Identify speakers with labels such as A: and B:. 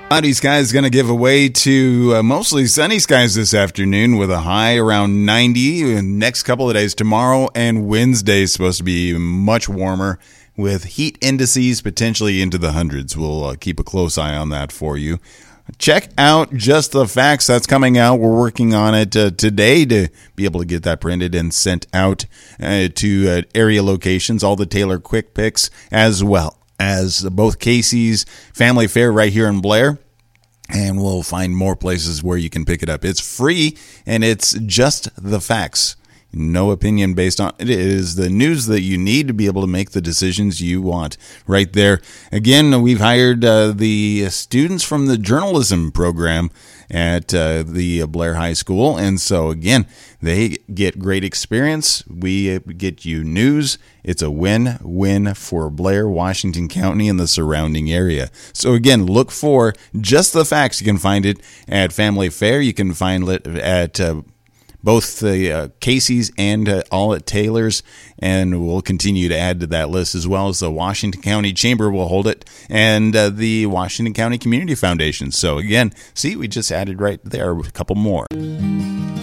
A: Cloudy skies going to give away to mostly sunny skies this afternoon with a high around 90. Next couple of days, tomorrow and Wednesday, is supposed to be much warmer with heat indices potentially into the hundreds. We'll keep a close eye on that for you. Check out Just the Facts. That's coming out. We're working on it today to be able to get that printed and sent out to area locations, all the Taylor Quick Picks, as well as both Casey's Family Fare right here in Blair. And we'll find more places where you can pick it up. It's free, and it's just the facts. No opinion based on it. It is the news that you need to be able to make the decisions you want right there. Again, we've hired the students from the journalism program at the Blair High School. And so, again, they get great experience. We get you news. It's a win-win for Blair, Washington County, and the surrounding area. So, again, look for Just the Facts. You can find it at Family Fare. You can find it at both the Casey's and all at Taylor's, and we'll continue to add to that list, as well as the Washington County Chamber will hold it, and the Washington County Community Foundation. So again, see, we just added right there a couple more.